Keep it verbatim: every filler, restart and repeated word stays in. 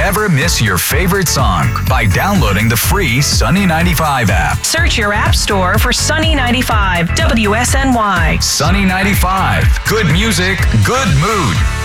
never miss your favorite song by downloading the free Sunny ninety-five app. Search your app store for Sunny ninety-five, W S N Y. Sunny ninety-five. Good music, good mood.